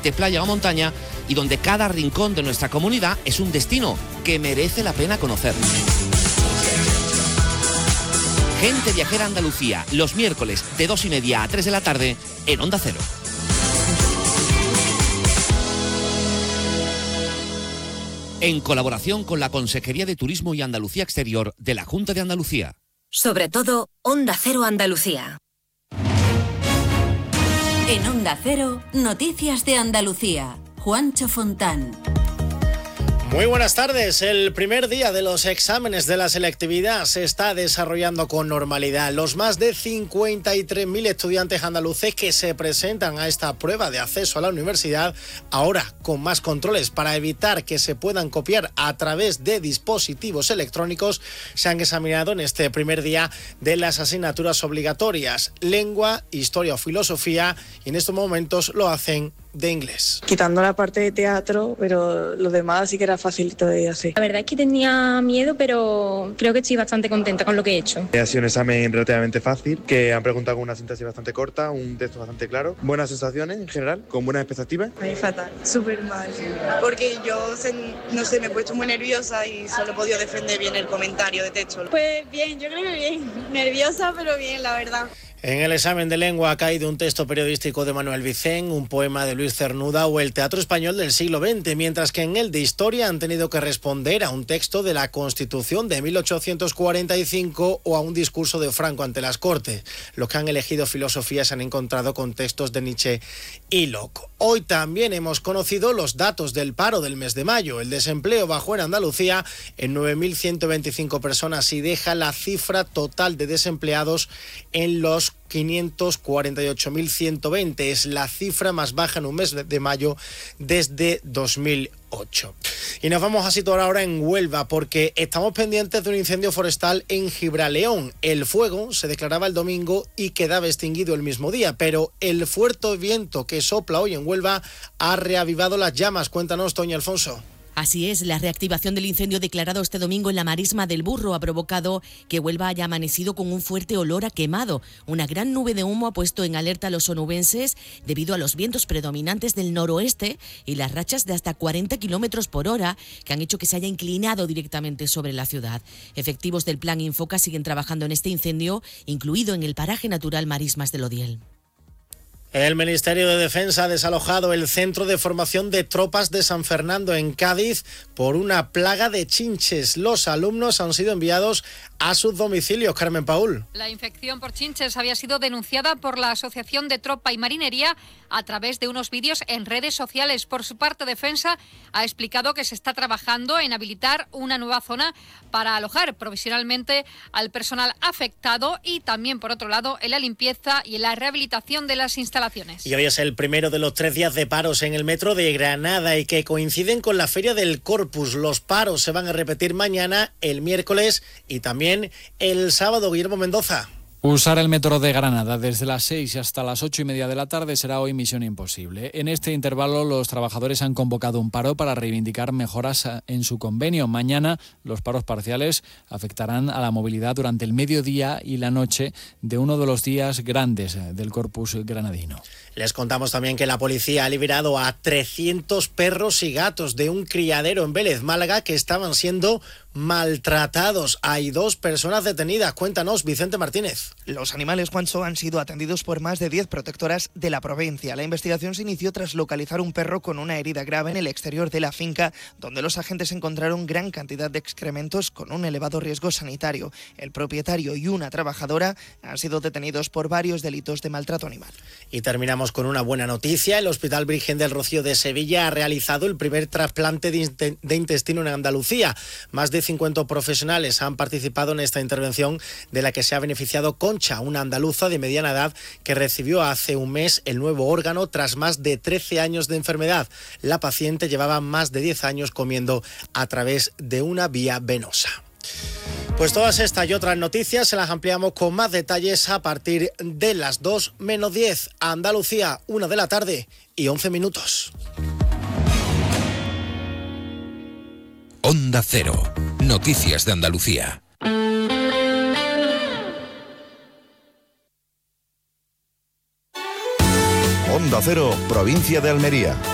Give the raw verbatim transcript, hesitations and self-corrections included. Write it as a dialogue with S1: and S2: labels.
S1: monte, playa o montaña y donde cada rincón de nuestra comunidad es un destino que merece la pena conocer. Gente Viajera Andalucía, los miércoles de dos y media a tres de la tarde en Onda Cero. En colaboración con la Consejería de Turismo y Andalucía Exterior de la Junta de Andalucía.
S2: Sobre todo, Onda Cero Andalucía.
S3: En Onda Cero, Noticias de Andalucía. Juancho Fontán.
S4: Muy buenas tardes. El primer día de los exámenes de la selectividad se está desarrollando con normalidad. Los más de cincuenta y tres mil estudiantes andaluces que se presentan a esta prueba de acceso a la universidad, ahora con más controles para evitar que se puedan copiar a través de dispositivos electrónicos, se han examinado en este primer día de las asignaturas obligatorias, lengua, historia o filosofía, y en estos momentos lo hacen de inglés.
S5: Quitando la parte de teatro, pero lo demás sí que era facilito de hacer.
S6: La verdad es que tenía miedo, pero creo que estoy bastante contenta con lo que he hecho.
S7: Ha sido un examen relativamente fácil, que han preguntado con una sintaxis bastante corta, un texto bastante claro. Buenas sensaciones en general, con buenas expectativas.
S5: A mí fatal, súper mal, porque yo, no sé, me he puesto muy nerviosa y solo he podido defender bien el comentario de texto.
S6: Pues bien, yo creo que bien. Nerviosa, pero bien, la verdad.
S4: En el examen de lengua ha caído un texto periodístico de Manuel Vicent, un poema de Luis Cernuda o el teatro español del siglo veinte, mientras que en el de historia han tenido que responder a un texto de la Constitución de mil ochocientos cuarenta y cinco o a un discurso de Franco ante las Cortes. Los que han elegido filosofía se han encontrado con textos de Nietzsche y Locke. Hoy también hemos conocido los datos del paro del mes de mayo. El desempleo bajó en Andalucía en nueve mil ciento veinticinco personas y deja la cifra total de desempleados en los quinientos cuarenta y ocho mil ciento veinte. Es la cifra más baja en un mes de mayo desde dos mil ocho. Y nos vamos a situar ahora en Huelva porque estamos pendientes de un incendio forestal en Gibraleón. El fuego se declaraba el domingo y quedaba extinguido el mismo día, pero el fuerte viento que sopla hoy en Huelva ha reavivado las llamas. Cuéntanos, Toño Alfonso.
S8: Así es, la reactivación del incendio declarado este domingo en la marisma del Burro ha provocado que Huelva haya amanecido con un fuerte olor a quemado. Una gran nube de humo ha puesto en alerta a los onubenses debido a los vientos predominantes del noroeste y las rachas de hasta cuarenta kilómetros por hora que han hecho que se haya inclinado directamente sobre la ciudad. Efectivos del Plan Infoca siguen trabajando en este incendio, incluido en el paraje natural Marismas del Odiel.
S4: El Ministerio de Defensa ha desalojado el centro de formación de tropas de San Fernando en Cádiz por una plaga de chinches. Los alumnos han sido enviados a sus domicilios. Carmen Paul.
S9: La infección por chinches había sido denunciada por la Asociación de Tropa y Marinería a través de unos vídeos en redes sociales. Por su parte, Defensa ha explicado que se está trabajando en habilitar una nueva zona para alojar provisionalmente al personal afectado y también, por otro lado, en la limpieza y en la rehabilitación de las instalaciones.
S4: Y hoy es el primero de los tres días de paros en el metro de Granada y que coinciden con la Feria del Corpus. Los paros se van a repetir mañana, el miércoles y también el sábado. Guillermo Mendoza.
S10: Usar el metro de Granada desde las seis hasta las ocho y media de la tarde será hoy misión imposible. En este intervalo, los trabajadores han convocado un paro para reivindicar mejoras en su convenio. Mañana, los paros parciales afectarán a la movilidad durante el mediodía y la noche de uno de los días grandes del Corpus granadino.
S4: Les contamos también que la policía ha liberado a trescientos perros y gatos de un criadero en Vélez, Málaga, que estaban siendo maltratados. Hay dos personas detenidas. Cuéntanos, Vicente Martínez.
S11: Los animales, Juancho, han sido atendidos por más de diez protectoras de la provincia. La investigación se inició tras localizar un perro con una herida grave en el exterior de la finca, donde los agentes encontraron gran cantidad de excrementos con un elevado riesgo sanitario. El propietario y una trabajadora han sido detenidos por varios delitos de maltrato animal.
S4: Y terminamos con una buena noticia. El Hospital Virgen del Rocío de Sevilla ha realizado el primer trasplante de intestino en Andalucía. Más de cincuenta profesionales han participado en esta intervención de la que se ha beneficiado Concha, una andaluza de mediana edad que recibió hace un mes el nuevo órgano tras más de trece años de enfermedad. La paciente llevaba más de diez años comiendo a través de una vía venosa. Pues todas estas y otras noticias se las ampliamos con más detalles a partir de las dos menos diez. Andalucía, una de la tarde y once minutos.
S12: Onda Cero. Noticias de Andalucía.
S13: Onda Cero, provincia de Almería.